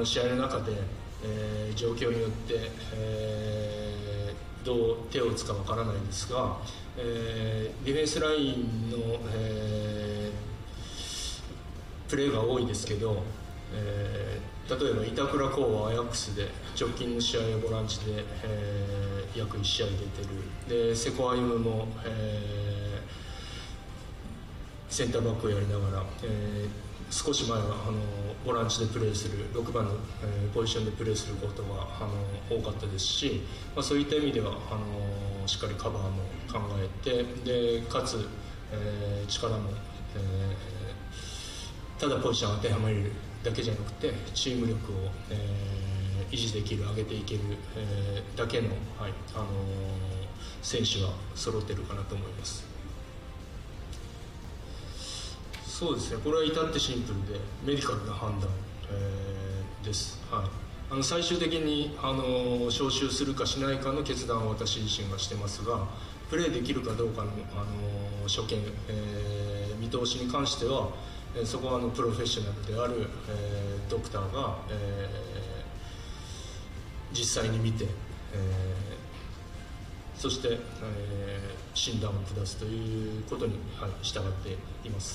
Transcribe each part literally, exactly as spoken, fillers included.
の試合の中で、えー、状況によって、えー、どう手を打つかわからないんですが、えー、ディフェンスラインの、えー、プレーが多いですけど、えー、例えば板倉滉はアヤックスで直近の試合やボランチで、えー、約いち試合出てる。で瀬古歩夢も、えー、センターバックをやりながら、えー少し前はあのボランチでプレーするろくばんの、えー、ポジションでプレーすることがあの多かったですし、まあ、そういった意味ではあのしっかりカバーも考えて、でかつ、えー、力も、えー、ただポジション当てはめるだけじゃなくてチーム力を、えー、維持できる、上げていける、えー、だけの、はいあのー、選手が揃っているかなと思います。そうですね、これは至ってシンプルでメディカルな判断、えー、です、はい、あの最終的にあの招集するかしないかの決断を私自身がしてますが、プレーできるかどうかの、あの初見、えー、見通しに関しては、えー、そこはあのプロフェッショナルである、えー、ドクターが、えー、実際に見て、えー、そして、えー、診断を下すということに、はい、従っています。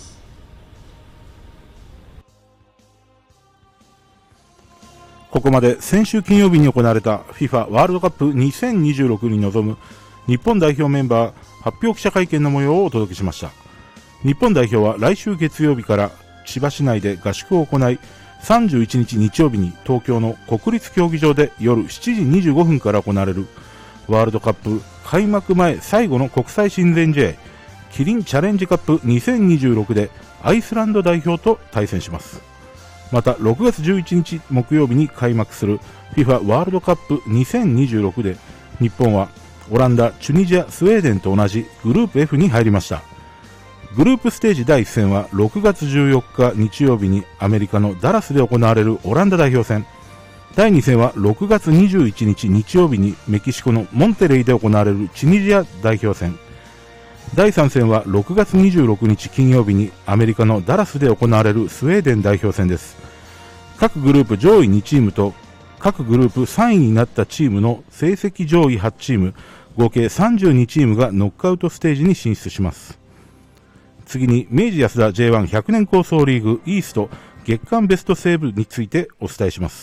ここまで先週金曜日に行われた フィファ ワールドカップにせんにじゅうろくに臨む日本代表メンバー発表記者会見の模様をお届けしました。日本代表は来週月曜日から千葉市内で合宿を行い、さんじゅういちにち日曜日に東京の国立競技場で夜しちじにじゅうごふんから行われるワールドカップ開幕前最後の国際親善試合キリンチャレンジカップにせんにじゅうろくでアイスランド代表と対戦します。またろくがつじゅういちにち木曜日に開幕する フィファ ワールドカップにせんにじゅうろくで日本はオランダ、チュニジア、スウェーデンと同じグループ F に入りました。グループステージだいいっ戦はろくがつじゅうよっか日曜日にアメリカのダラスで行われるオランダ代表戦、だいに戦はろくがつにじゅういちにち日曜日にメキシコのモンテレイで行われるチュニジア代表戦、だいさん戦はろくがつにじゅうろくにち金曜日にアメリカのダラスで行われるスウェーデン代表戦です。各グループ上位にチームと各グループさんいになったチームの成績上位はちチーム合計さんじゅうにチームがノックアウトステージに進出します。次に明治安田 ジェイワンひゃく 年構想リーグイースト月間ベストセーブについてお伝えします。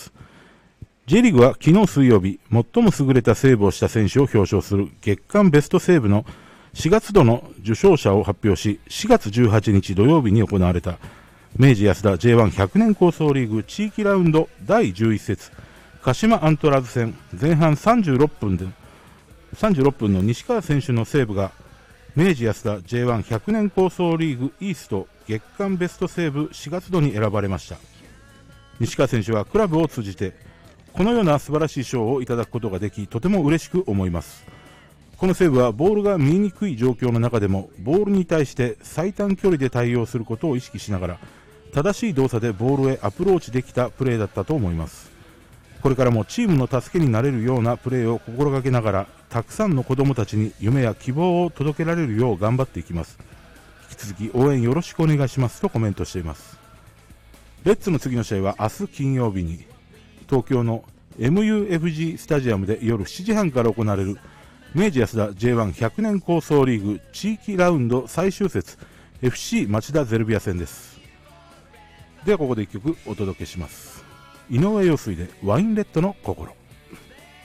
J リーグは昨日水曜日最も優れたセーブをした選手を表彰する月間ベストセーブのしがつ度の受賞者を発表し、しがつじゅうはちにち土曜日に行われた明治安田 ジェイワンひゃく 年構想リーグ地域ラウンドだいじゅういち節鹿島アントラーズ戦前半さんじゅうろっぷんでさんじゅうろっぷんの西川選手のセーブが明治安田 ジェイワンひゃく 年構想リーグイースト月間ベストセーブしがつ度に選ばれました。西川選手はクラブを通じてこのような素晴らしい賞をいただくことができ、とても嬉しく思います。このセーブはボールが見にくい状況の中でもボールに対して最短距離で対応することを意識しながら正しい動作でボールへアプローチできたプレーだったと思います。これからもチームの助けになれるようなプレーを心がけながらたくさんの子どもたちに夢や希望を届けられるよう頑張っていきます。引き続き応援よろしくお願いしますとコメントしています。レッツの次の試合は明日金曜日に東京の エムユーエフジー スタジアムで夜しちじはんから行われる明治安田 ジェイワンひゃく 年構想リーグ地域ラウンド最終節 エフシー 町田ゼルビア戦です。ではここでいっきょくお届けします。井上陽水でワインレッドの心。